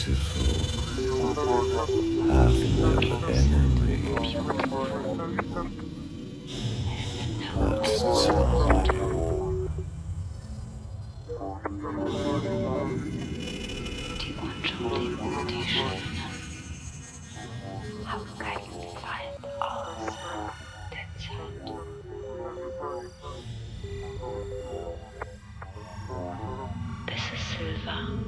beautiful, have no enemy but time. Die unschuldigen und die Schönen. Hab keinen Feind außer der Zeit. This is Silva.